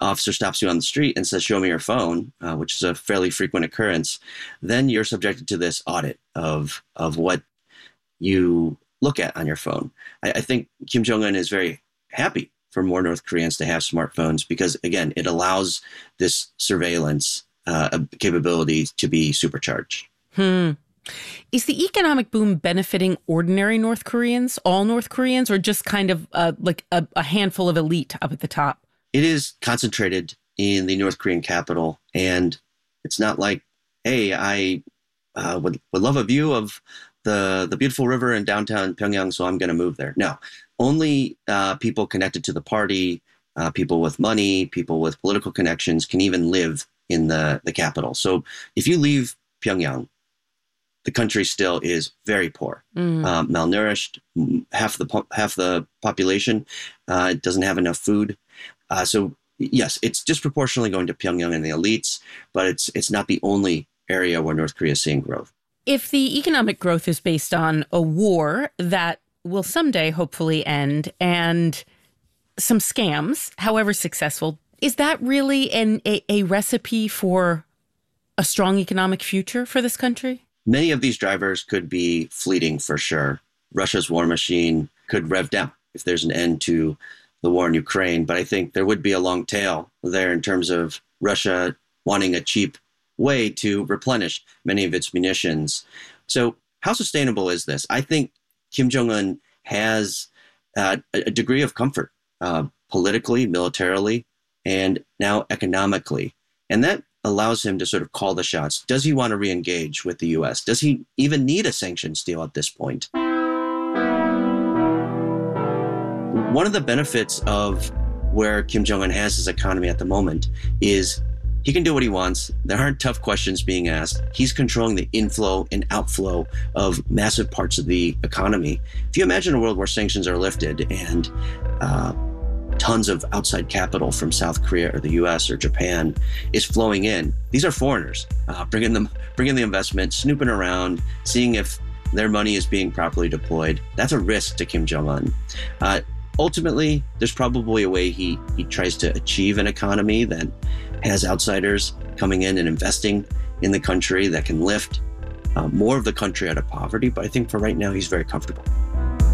officer stops you on the street and says, show me your phone, which is a fairly frequent occurrence, then you're subjected to this audit of what you look at on your phone. I think Kim Jong-un is very happy for more North Koreans to have smartphones because, again, it allows this surveillance capability to be supercharged. Is the economic boom benefiting ordinary North Koreans, all North Koreans, or just kind of like a handful of elite up at the top? It is concentrated in the North Korean capital, and it's not like, hey, I would love a view of the beautiful river in downtown Pyongyang, so I'm going to move there. No, only people connected to the party, people with money, people with political connections can even live in the capital. So if you leave Pyongyang, the country still is very poor, malnourished. Half the population doesn't have enough food. So yes, it's disproportionately going to Pyongyang and the elites, but it's not the only area where North Korea is seeing growth. If the economic growth is based on a war that will someday hopefully end and some scams, however successful, is that really a recipe for a strong economic future for this country? Many of these drivers could be fleeting for sure. Russia's war machine could rev down if there's an end to the war in Ukraine. But I think there would be a long tail there in terms of Russia wanting a cheap way to replenish many of its munitions. So how sustainable is this? I think Kim Jong-un has a degree of comfort politically, militarily, and now economically. And that allows him to sort of call the shots. Does he want to re-engage with the U.S.? Does he even need a sanctions deal at this point? One of the benefits of where Kim Jong-un has his economy at the moment is he can do what he wants. There aren't tough questions being asked. He's controlling the inflow and outflow of massive parts of the economy. If you imagine a world where sanctions are lifted and tons of outside capital from South Korea or the US or Japan is flowing in, these are foreigners bringing the investment, snooping around, seeing if their money is being properly deployed. That's a risk to Kim Jong-un. Ultimately, there's probably a way he tries to achieve an economy that has outsiders coming in and investing in the country that can lift more of the country out of poverty. But I think for right now, he's very comfortable.